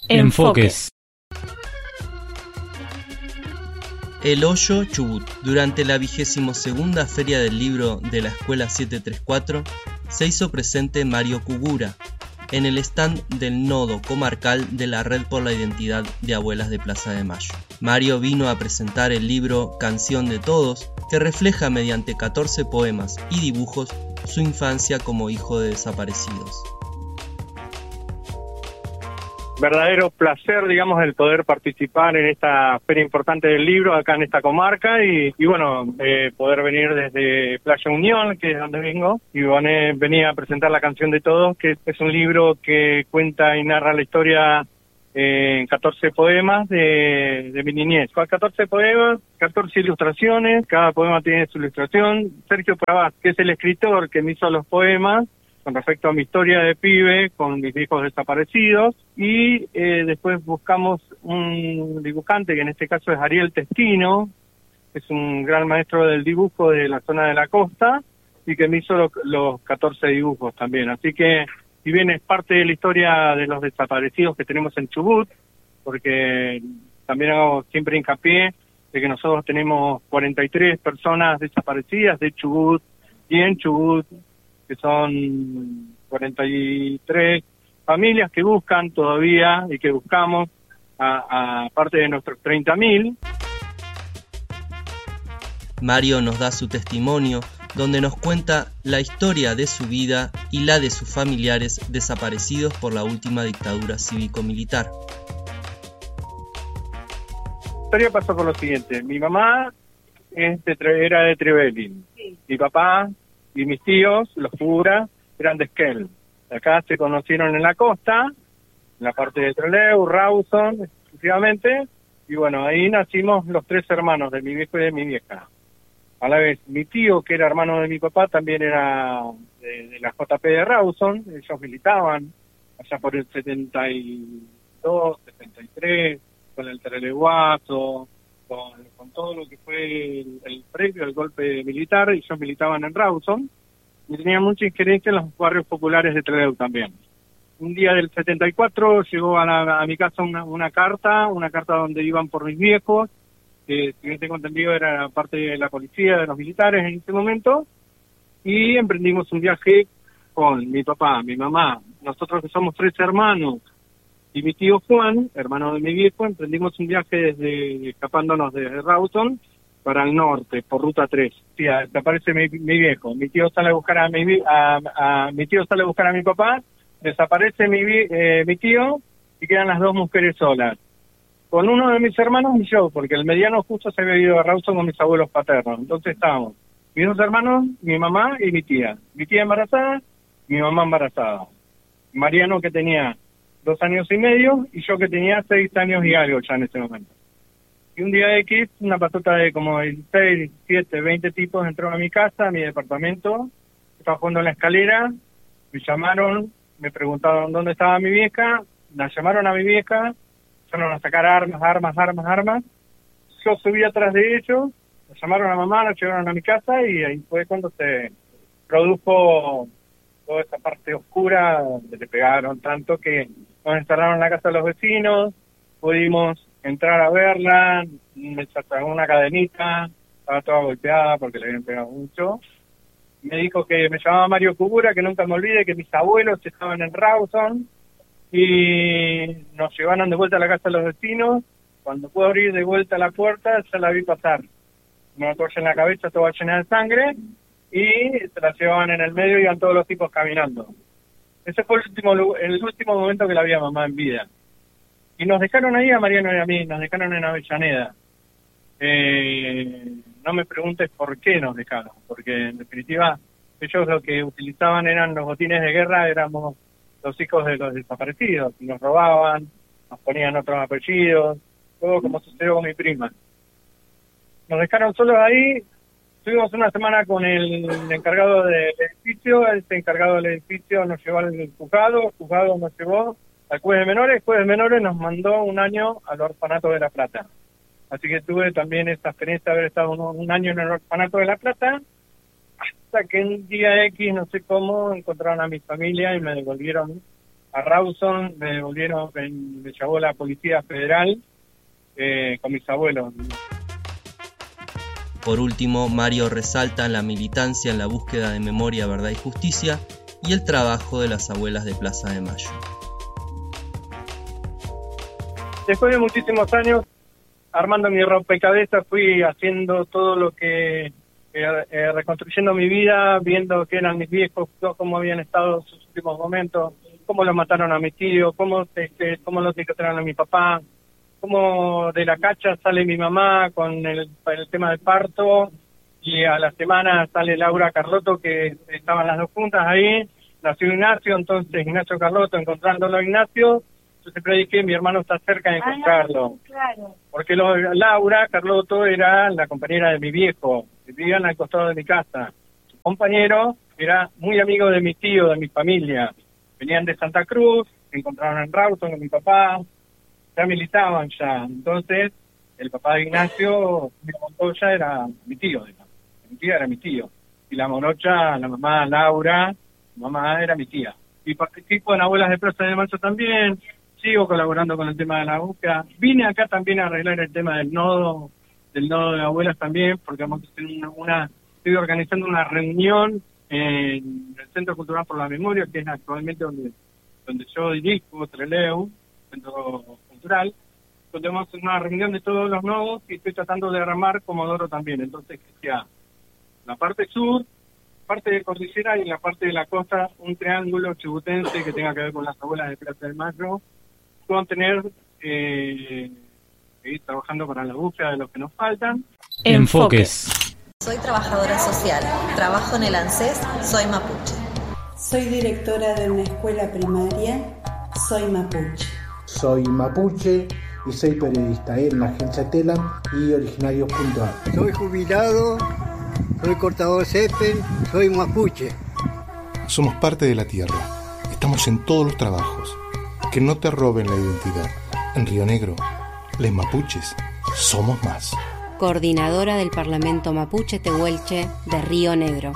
Enfoques. El Hoyo, Chubut. Durante la 22ª Feria del Libro de la Escuela 734 se hizo presente Mario Cugura en el stand del Nodo Comarcal de la Red por la Identidad de Abuelas de Plaza de Mayo. Mario vino a presentar el libro Canción de Todos, que refleja mediante 14 poemas y dibujos su infancia como hijo de desaparecidos. Verdadero placer, digamos, el poder participar en esta feria importante del libro acá en esta comarca y bueno, poder venir desde Playa Unión, que es donde vengo, y venía a presentar la Canción de Todos, que es un libro que cuenta y narra la historia en 14 poemas de mi niñez. 14 poemas, 14 ilustraciones, cada poema tiene su ilustración. Sergio Pravaz, que es el escritor que me hizo los poemas, con respecto a mi historia de pibe con mis hijos desaparecidos, y después buscamos un dibujante, que en este caso es Ariel Testino, que es un gran maestro del dibujo de la zona de la costa, y que me hizo los 14 dibujos también. Así que, si bien es parte de la historia de los desaparecidos que tenemos en Chubut, porque también hago siempre hincapié de que nosotros tenemos 43 personas desaparecidas de Chubut, y en Chubut, que son 43 familias que buscan todavía y que buscamos a parte de nuestros 30.000. Mario nos da su testimonio, donde nos cuenta la historia de su vida y la de sus familiares desaparecidos por la última dictadura cívico-militar. La historia pasó por lo siguiente: mi mamá era de Trevelin, mi papá y mis tíos, los Cugura, eran de Esquel. Acá se conocieron en la costa, en la parte de Trelew, Rawson, exclusivamente, y bueno, ahí nacimos los 3 hermanos, de mi viejo y de mi vieja. A la vez, mi tío, que era hermano de mi papá, también era de la JP de Rawson. Ellos militaban allá por el 72, 73, con el Tereleguazo, con todo lo que fue el previo al golpe militar. Ellos militaban en Rawson y tenían mucha injerencia en los barrios populares de Trelew también. Un día del 74 llegó a mi casa una carta donde iban por mis viejos, que si bien tengo entendido era parte de la policía, de los militares en ese momento, y emprendimos un viaje con mi papá, mi mamá, nosotros que somos 3 hermanos, y mi tío Juan, hermano de mi viejo. Emprendimos un viaje escapándonos desde Rawson para el norte, por ruta 3. Sí, desaparece mi viejo, mi tío sale a buscar mi tío sale a buscar a mi papá, desaparece mi tío, y quedan las 2 mujeres solas, con uno de mis hermanos y yo, porque el mediano justo se había ido a Rawson con mis abuelos paternos. Entonces estábamos mis 2 hermanos, mi mamá y mi tía embarazada, mi mamá embarazada, Mariano, que tenía 2 años y medio, y yo, que tenía 6 años y algo ya en ese momento. Y un día X, una patota de como 16, 17, 20 tipos entró a mi casa, a mi departamento. Estaba jugando en la escalera, me llamaron, me preguntaron dónde estaba mi vieja, la llamaron a mi vieja, empezaron a sacar armas. Yo subí atrás de ellos, la llamaron a mamá, la llevaron a mi casa, y ahí fue cuando se produjo toda esa parte oscura, donde le pegaron tanto que nos encerraron en la casa de los vecinos. Pudimos entrar a verla, me sacó una cadenita, estaba toda golpeada porque le habían pegado mucho. Me dijo que me llamaba Mario Cugura, que nunca me olvide, que mis abuelos estaban en Rawson, y nos llevaron de vuelta a la casa de los vecinos. Cuando pude abrir de vuelta la puerta, ya la vi pasar, una toalla en la cabeza, toda llena de sangre, y se la llevaban en el medio y iban todos los tipos caminando. Ese fue el último momento que la vi a mamá en vida. Y nos dejaron ahí, a Mariano y a mí, nos dejaron en Avellaneda. No me preguntes por qué nos dejaron, porque en definitiva ellos lo que utilizaban eran los botines de guerra, éramos los hijos de los desaparecidos, y nos robaban, nos ponían otros apellidos, todo como sucedió con mi prima. Nos dejaron solos ahí. Estuvimos una semana con el encargado del edificio. Este encargado del edificio nos llevó al juzgado, el juzgado nos llevó al juez de menores. El juez de menores nos mandó un año al orfanato de La Plata. Así que tuve también esa experiencia de haber estado un año en el orfanato de La Plata, hasta que un día X, no sé cómo, encontraron a mi familia y me devolvieron a Rawson, me llevó la Policía Federal con mis abuelos. Por último, Mario resalta la militancia en la búsqueda de memoria, verdad y justicia y el trabajo de las abuelas de Plaza de Mayo. Después de muchísimos años, armando mi rompecabezas, fui haciendo todo lo que... reconstruyendo mi vida, viendo qué eran mis viejos, cómo habían estado en sus últimos momentos, cómo lo mataron a mi tío, cómo lo secuestraron a mi papá, cómo de la cacha sale mi mamá con el tema del parto, y a la semana sale Laura Carlotto, que estaban las dos juntas ahí, nació Ignacio, entonces Ignacio Carlotto, encontrándolo a Ignacio, yo siempre dije, mi hermano está cerca de encontrarlo. No, claro. Porque Laura Carlotto era la compañera de mi viejo, que vivían al costado de mi casa. Su compañero era muy amigo de mi tío, de mi familia. Venían de Santa Cruz, se encontraron en Rawson con mi papá, ya militaban ya. Entonces, el papá de Ignacio, mi Montoya era mi tío, mi tía era mi tío. Y la morocha, la mamá Laura, mi mamá era mi tía. Y participo en Abuelas de Plaza de Mayo también. Sigo colaborando con el tema de la búsqueda. Vine acá también a arreglar el tema del nodo de abuelas también, porque vamos a hacer estoy organizando una reunión en el Centro Cultural por la Memoria, que es actualmente donde yo dirijo, Treleu, Centro Cultural, donde vamos a hacer una reunión de todos los nodos y estoy tratando de armar Comodoro también. Entonces, que sea la parte sur, parte de cordillera y la parte de la costa, un triángulo chubutense que tenga que ver con las abuelas de Plaza del Mayo. Puedan tener seguir trabajando para la búsqueda de los que nos faltan. Enfoques. Soy trabajadora social, trabajo en el ANSES, soy mapuche. Soy directora de una escuela primaria, soy mapuche. Soy mapuche y soy periodista en la agencia Telam y originarios.ar. Soy jubilado, soy cortador césped, soy mapuche. Somos parte de la tierra, estamos en todos los trabajos. Que no te roben la identidad. En Río Negro, les mapuches somos más. Coordinadora del Parlamento Mapuche Tehuelche de Río Negro.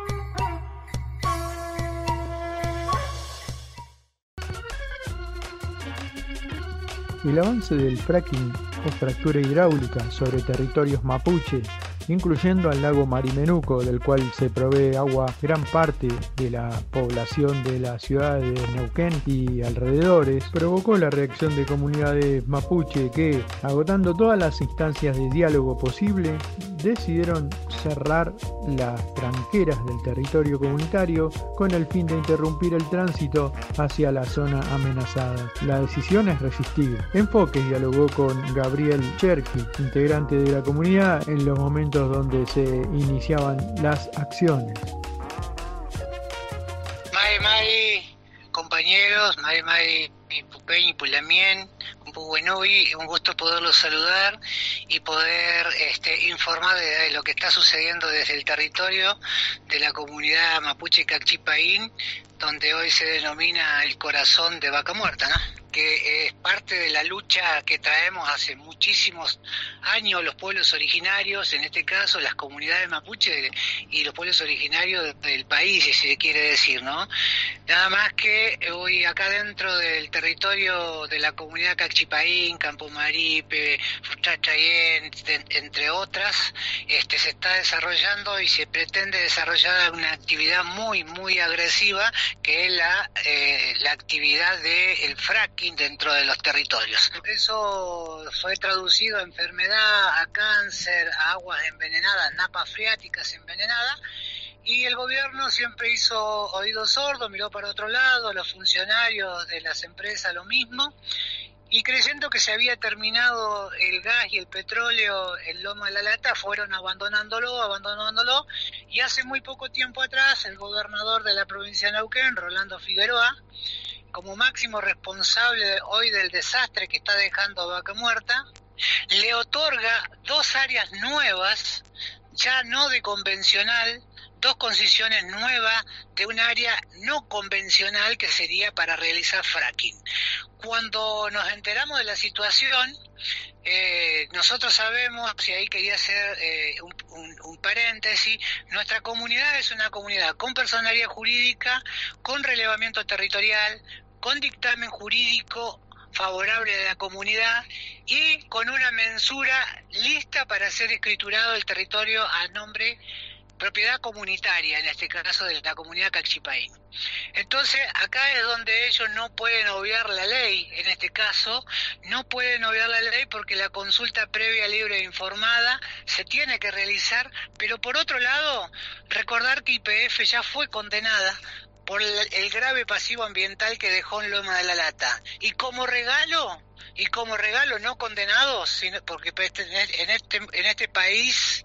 El avance del fracking o fractura hidráulica sobre territorios mapuche, incluyendo al lago Marimenuco, del cual se provee agua gran parte de la población de la ciudad de Neuquén y alrededores, provocó la reacción de comunidades mapuche que, agotando todas las instancias de diálogo posible, decidieron cerrar las tranqueras del territorio comunitario con el fin de interrumpir el tránsito hacia la zona amenazada. La decisión es resistir. Enfoques dialogó con Gabriel Cherky, integrante de la comunidad, en los momentos donde se iniciaban las acciones. Compañeros, Pupeñi, Pulamien, Buenovi, un gusto poderlos saludar y poder informar de lo que está sucediendo desde el territorio de la comunidad mapuche Cacchipaín, donde hoy se denomina el corazón de Vaca Muerta, ¿no? Que es parte de la lucha que traemos hace muchísimos años los pueblos originarios, en este caso las comunidades mapuche y los pueblos originarios del país, si se quiere decir, ¿no? Nada más que hoy acá dentro del territorio de la comunidad Cacchipaín, Campo Maripe, Fuchachayén, entre otras, se está desarrollando y se pretende desarrollar una actividad muy, muy agresiva, que es la actividad del fracking dentro de los territorios. Eso fue traducido a enfermedad, a cáncer, a aguas envenenadas, napas freáticas envenenadas, y el gobierno siempre hizo oídos sordos, miró para otro lado, los funcionarios de las empresas lo mismo, y creyendo que se había terminado el gas y el petróleo en Loma de la Lata, fueron abandonándolo, y hace muy poco tiempo atrás el gobernador de la provincia de Neuquén, Rolando Figueroa, como máximo responsable hoy del desastre que está dejando Vaca Muerta, le otorga 2 áreas nuevas, ya no de convencional, 2 concesiones nuevas de un área no convencional que sería para realizar fracking. Cuando nos enteramos de la situación, nosotros sabemos, y ahí quería hacer un paréntesis, nuestra comunidad es una comunidad con personalidad jurídica, con relevamiento territorial, con dictamen jurídico favorable a la comunidad y con una mensura lista para ser escriturado el territorio a nombre propiedad comunitaria, en este caso de la comunidad Cachipaín. Entonces, acá es donde ellos no pueden obviar la ley, en este caso, no pueden obviar la ley porque la consulta previa, libre e informada se tiene que realizar, pero por otro lado, recordar que YPF ya fue condenada por el grave pasivo ambiental que dejó en Loma de la Lata. Y como regalo no condenados, sino porque en este país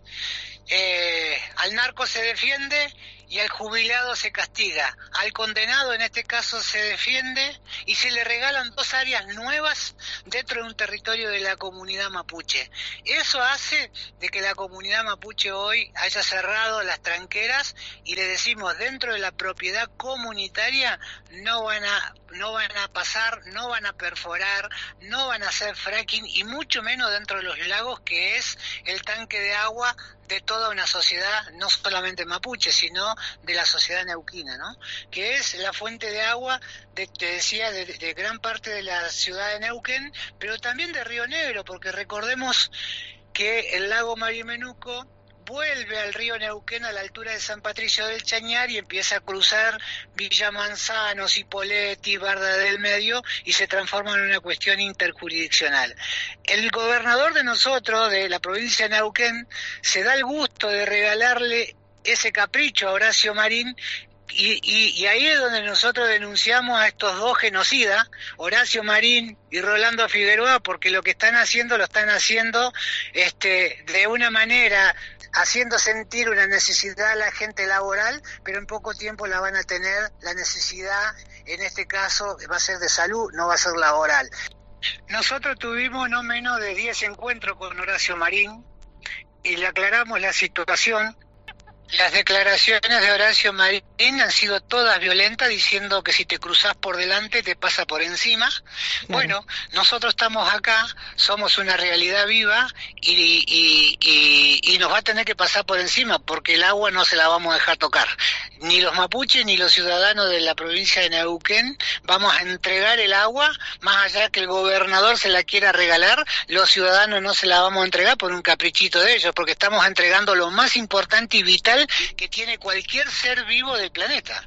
al narco se defiende y al jubilado se castiga. Al condenado en este caso se defiende y se le regalan 2 áreas nuevas dentro de un territorio de la comunidad mapuche. Eso hace de que la comunidad mapuche hoy haya cerrado las tranqueras y le decimos, dentro de la propiedad comunitaria no van a pasar, no van a perforar, no van a hacer fracking y mucho menos dentro de los lagos, que es el tanque de agua de toda una sociedad, no solamente mapuche, sino de la sociedad neuquina, ¿no? Que es la fuente de agua, te decía, de gran parte de la ciudad de Neuquén, pero también de Río Negro, porque recordemos que el lago Marimenuco vuelve al río Neuquén a la altura de San Patricio del Chañar y empieza a cruzar Villa Manzano, Cipolletti, Barda del Medio y se transforma en una cuestión interjurisdiccional. El gobernador de nosotros, de la provincia de Neuquén, se da el gusto de regalarle ese capricho a Horacio Marín. Y ahí es donde nosotros denunciamos a estos 2 genocidas, Horacio Marín y Rolando Figueroa, porque lo que están haciendo lo están haciendo de una manera haciendo sentir una necesidad a la gente laboral, pero en poco tiempo la van a tener la necesidad, en este caso va a ser de salud, no va a ser laboral. Nosotros tuvimos no menos de 10 encuentros con Horacio Marín y le aclaramos la situación. Las declaraciones de Horacio Marín han sido todas violentas, diciendo que si te cruzás por delante te pasa por encima. Bueno, nosotros estamos acá, somos una realidad viva y nos va a tener que pasar por encima, porque el agua no se la vamos a dejar tocar. Ni los mapuches ni los ciudadanos de la provincia de Neuquén vamos a entregar el agua, más allá que el gobernador se la quiera regalar, los ciudadanos no se la vamos a entregar por un caprichito de ellos, porque estamos entregando lo más importante y vital que tiene cualquier ser vivo del planeta.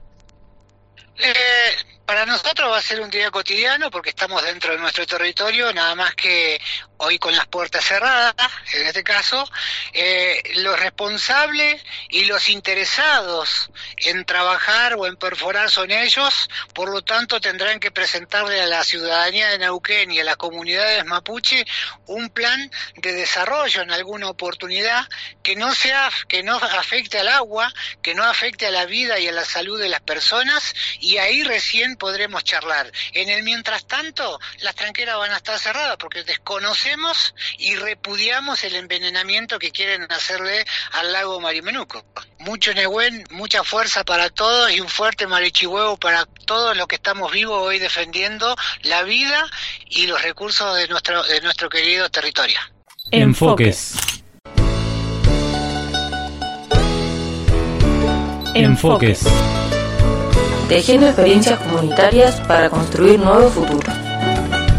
Para nosotros va a ser un día cotidiano porque estamos dentro de nuestro territorio, nada más que hoy con las puertas cerradas, en este caso, los responsables y los interesados en trabajar o en perforar son ellos, por lo tanto tendrán que presentarle a la ciudadanía de Neuquén y a las comunidades mapuche un plan de desarrollo en alguna oportunidad que no afecte al agua, que no afecte a la vida y a la salud de las personas, y ahí recién podremos charlar. En el mientras tanto, las tranqueras van a estar cerradas porque desconocemos y repudiamos el envenenamiento que quieren hacerle al lago Marimenuco. Mucho Nehuen, mucha fuerza para todos y un fuerte marichihuevo para todos los que estamos vivos hoy defendiendo la vida y los recursos de nuestro querido territorio. Enfoques. Enfoques. Tejiendo experiencias comunitarias para construir nuevos futuros.